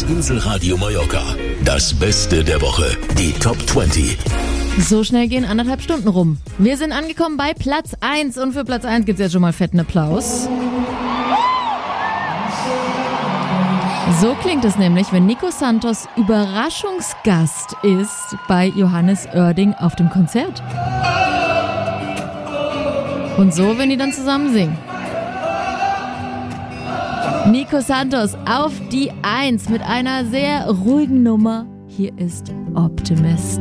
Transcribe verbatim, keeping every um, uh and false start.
Inselradio Mallorca. Das Beste der Woche. Die Top zwanzig. So schnell gehen anderthalb Stunden rum. Wir sind angekommen bei Platz eins und für Platz eins gibt's jetzt schon mal fetten Applaus. So klingt es nämlich, wenn Nico Santos Überraschungsgast ist bei Johannes Oerding auf dem Konzert. Und so, wenn die dann zusammen singen. Nico Santos auf die Eins mit einer sehr ruhigen Nummer. Hier ist Optimist.